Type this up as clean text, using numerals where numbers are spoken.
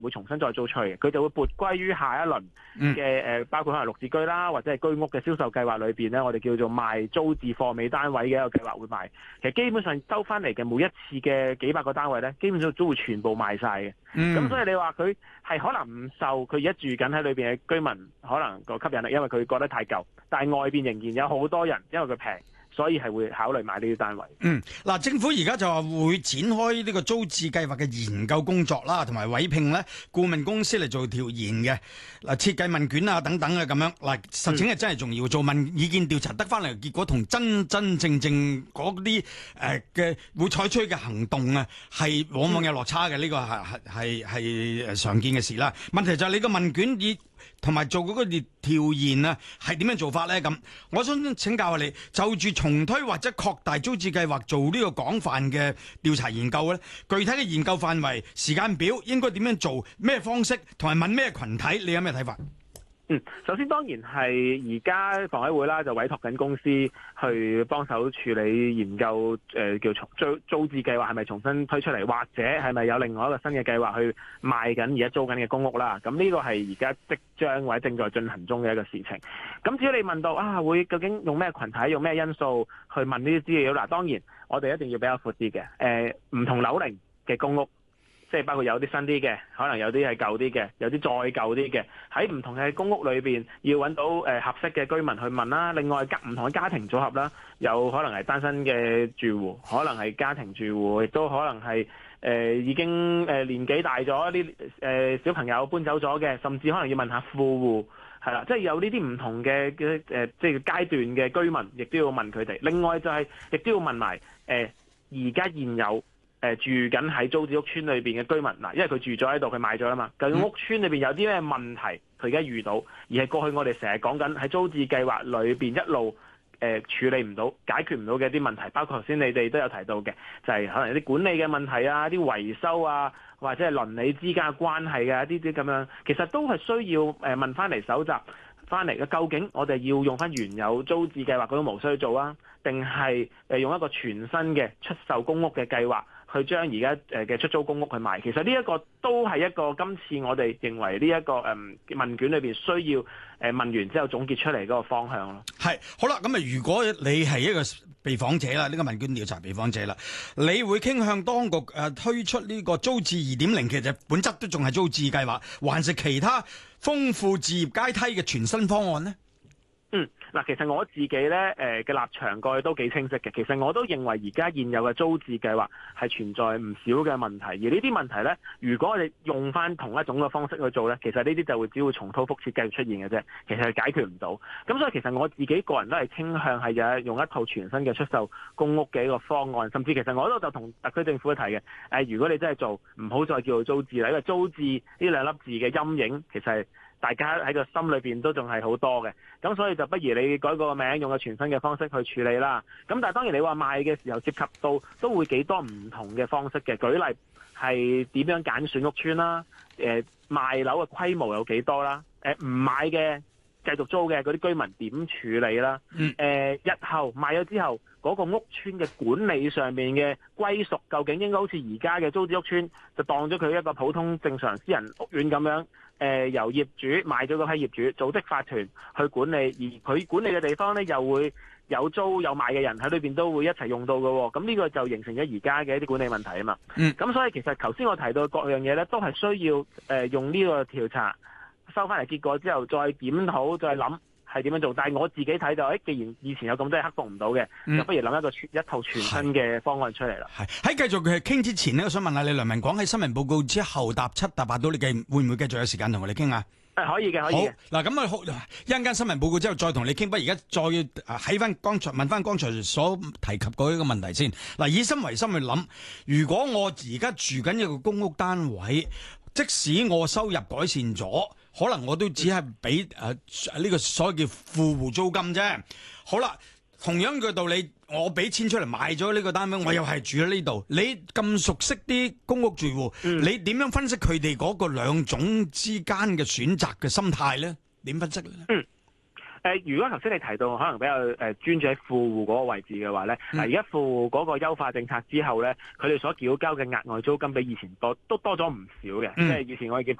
會重新再租出去嘅，佢就會撥歸於下一輪嘅包括可能綠置居啦，或者係居屋嘅銷售計劃裏邊咧，我哋叫做賣租置貨尾單位嘅一個計劃會賣。其實基本上收翻嚟嘅每一次嘅幾百個單位咧，基本上都會全部賣晒嘅。咁所以你話佢係可能唔受佢而家住緊喺裏邊嘅居民可能個吸引力，因為佢覺得太舊，但係外邊仍然有好多人因為佢平，所以係會考慮買呢啲單位。 嗱，政府而家就話會展開呢個租置計劃嘅研究工作啦，同埋委聘咧顧問公司嚟做調研嘅，嗱設計問卷啊等等啊咁樣。嗱，實情係真係重要，做問意見調查得翻嚟結果同真正嗰啲嘅會採取嘅行動啊，係往往有落差嘅。呢個係常見嘅事啦。問題就係你個問卷同埋做嗰個調研啊，係點樣做法咧？咁我想請教下你，就住重推或者擴大租置計劃做呢個廣泛嘅調查研究咧，具體嘅研究範圍、時間表應該點樣做、咩方式，同埋問咩群體，你有咩睇法？ 首先當然係而家房委會啦，就委託緊公司去幫手處理研究，叫租置計劃係咪重新推出嚟，或者係咪有另外一個新嘅計劃去賣緊而家租緊嘅公屋啦。咁呢個係而家即將或者正在進行中嘅一個事情。咁至於你問到會究竟用咩群體、用咩因素去問呢啲資料，嗱，當然我哋一定要比較闊啲嘅，唔同樓齡嘅公屋。即係包括有啲新啲嘅，可能有啲係舊啲嘅，有啲再舊啲嘅，喺唔同嘅公屋裏邊要揾到合適嘅居民去問啦。另外唔同嘅家庭組合啦，有可能係單身嘅住戶，可能係家庭住戶，亦都可能係已經年紀大咗啲小朋友搬走咗嘅，甚至可能要問下富戶，係啦，即係有呢啲唔同嘅即係階段嘅居民，亦都要問佢哋。另外就係亦都要問埋而家現有住緊喺租置屋邨裏邊嘅居民，嗱，因為佢住咗喺度，佢買咗啦嘛。究竟屋邨裏邊有啲咩問題，佢而家遇到，而係過去我哋成日講緊喺租置計劃裏邊一路處理唔到、解決唔到嘅一啲問題，包括頭先你哋都有提到嘅，就係可能有啲管理嘅問題啊、啲維修啊，或者係鄰里之間嘅關係嘅一啲咁樣，其實都係需要問翻嚟搜集翻嚟嘅。究竟我哋要用翻原有租置計劃嗰種模式去做啊，定係用一個全新嘅出售公屋嘅計劃？去將而家嘅出租公屋去賣，其實呢一個都係一個今次我哋認為呢一個問卷裏邊需要問完之後總結出嚟嗰個方向咯。 係好啦，咁如果你係一個被訪者啦，呢個問卷調查被訪者啦，你會傾向當局推出呢個租置2.0，其實本質都仲係租置計劃，還是其他豐富置業階梯嘅全新方案呢？ 嗱，其實我自己咧嘅立場過去都幾清晰嘅。其實我都認為而家現有嘅租置計劃係存在唔少嘅問題，而呢啲問題咧，如果我哋用翻同一種嘅方式去做咧，其實呢啲就會只會重蹈覆轍繼續出現嘅啫。其實係解決唔到。咁所以其實我自己個人都係傾向係用一套全新嘅出售公屋嘅一個方案，甚至其實我都就同特區政府提嘅。如果你真係做，唔好再叫做租置啦，因為租置呢兩粒字嘅陰影其實係大家喺個心裏邊都仲係好多嘅，咁所以就不如你改個名，用個全新嘅方式去處理啦。咁但係當然你話賣嘅時候涉及到都會幾多唔同嘅方式嘅，舉例係點樣揀選屋邨啦，賣樓嘅規模有幾多啦，唔買嘅繼續租嘅嗰啲居民點處理啦，日後賣咗之後嗰個屋邨嘅管理上面嘅歸屬究竟應該好似而家嘅租置屋邨就當咗佢一個普通正常私人屋苑咁樣。由業主賣咗嗰批業主組織法團去管理，而佢管理嘅地方呢，又會有租有賣嘅人喺裏邊都會一齊用到嘅喎。咁呢個就形成咗而家嘅一啲管理問題啊嘛。咁所以其實頭先我提到各樣嘢呢，都係需要用呢個調查收翻嚟結果之後再檢討再諗係點樣做。但係我自己睇到，既然以前有咁多嘢克服唔到嘅，就不如諗一套全新嘅方案出嚟啦。 喺繼續傾之前呢，我想問下你，梁文廣喺新聞報告之後答7答8到，你會唔會繼續有時間同我哋傾下？ 可以嘅，可以嘅。 嗱，咁一陣間新聞報告之後再同你傾，不如而家再喺翻問翻剛才所提及嗰一個問題先。嗱，以心為心去諗，如果我而家住緊一個公屋單位，即使我收入改善咗，可能我都只係俾呢個所謂叫富戶租金啫。好啦，同樣嘅道理，我俾錢出嚟買咗呢個單位，我又係住喺呢度。你咁熟悉啲公屋住戶，你點樣分析佢哋嗰個兩種之間嘅選擇嘅心態咧？點分析咧？ 如果頭先你提到可能比較專注喺富戶嗰個位置嘅話咧，而家富戶嗰個優化政策之後咧，佢哋所繳交嘅額外租金比以前都多咗唔少嘅，即係以前我哋見